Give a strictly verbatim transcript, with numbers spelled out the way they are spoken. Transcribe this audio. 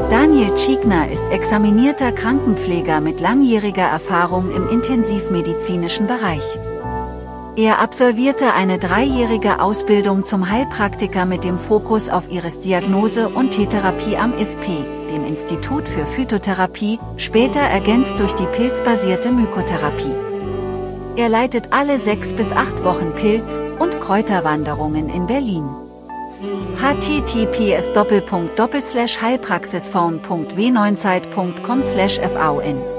Daniel Tschigner ist examinierter Krankenpfleger mit langjähriger Erfahrung im intensivmedizinischen Bereich. Er absolvierte eine dreijährige Ausbildung zum Heilpraktiker mit dem Fokus auf Irisdiagnose und T-Therapie am I F P, dem Institut für Phytotherapie, später ergänzt durch die pilzbasierte Mykotherapie. Er leitet alle sechs bis acht Wochen Pilz- und Kräuterwanderungen in Berlin. h t t p s doppelpunkt doppelslash heilpraxisphone punkt w neunzeit punkt com slash f a u n